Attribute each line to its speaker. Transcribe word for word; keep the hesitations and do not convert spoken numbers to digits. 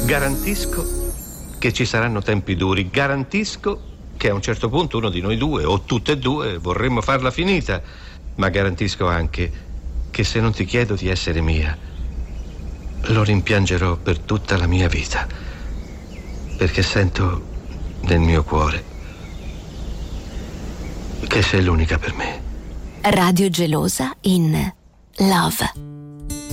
Speaker 1: Garantisco che ci saranno tempi duri, garantisco che a un certo punto uno di noi due, o tutte e due, vorremmo farla finita, ma garantisco anche che se non ti chiedo di essere mia, lo rimpiangerò per tutta la mia vita, perché sento nel mio cuore che sei l'unica per me.
Speaker 2: Radio Gelosa in Love.